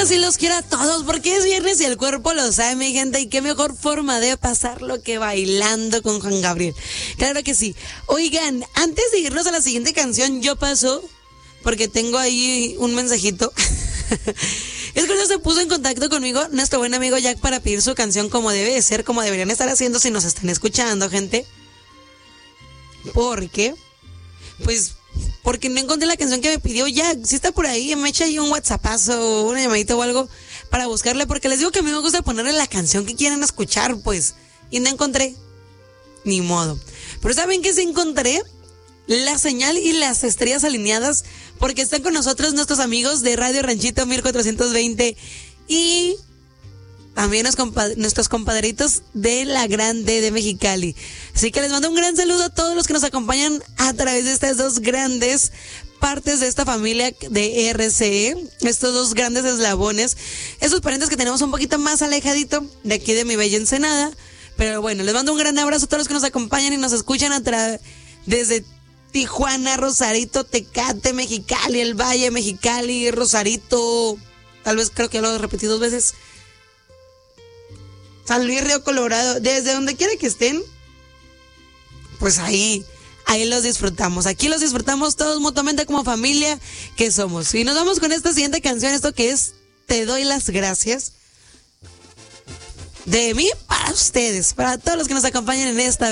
sí los quiero a todos porque es viernes y el cuerpo lo sabe, mi gente, y qué mejor forma de pasarlo que bailando con Juan Gabriel. Claro que sí. Oigan, antes de irnos a la siguiente canción, yo paso porque tengo ahí un mensajito. Es que se puso en contacto conmigo nuestro buen amigo Jack para pedir su canción como debe de ser, como deberían estar haciendo si nos están escuchando, gente. Porque no encontré la canción que me pidió Jack. Si está por ahí, me echa ahí un whatsappazo, una llamadita o algo para buscarle, porque les digo que a mí me gusta ponerle la canción que quieren escuchar, pues. Y no encontré. Ni modo. Pero ¿saben qué sí encontré? La señal y las estrellas alineadas, porque están con nosotros nuestros amigos de Radio Ranchito 1420 y también nuestros compadritos de la Grande de Mexicali. Así que les mando un gran saludo a todos los que nos acompañan a través de estas dos grandes partes de esta familia de RCE, estos dos grandes eslabones, esos parientes que tenemos un poquito más alejadito de aquí de mi bella Ensenada. Pero bueno, les mando un gran abrazo a todos los que nos acompañan y nos escuchan desde Tijuana, Rosarito, Tecate, Mexicali, el Valle, Mexicali, Rosarito, tal vez creo que lo he repetido 2 veces, San Luis, Río Colorado, desde donde quiera que estén, pues ahí los disfrutamos. Aquí los disfrutamos todos mutuamente como familia que somos. Y nos vamos con esta siguiente canción, esto que es Te doy las gracias. De mí para ustedes, para todos los que nos acompañan en esta